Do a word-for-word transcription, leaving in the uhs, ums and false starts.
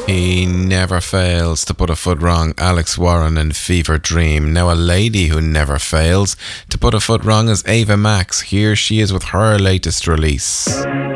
He never fails to put a foot wrong. Alex Warren and Fever Dream. Now a lady who never fails to put a foot wrong is Ava Max. Here she is with her latest release.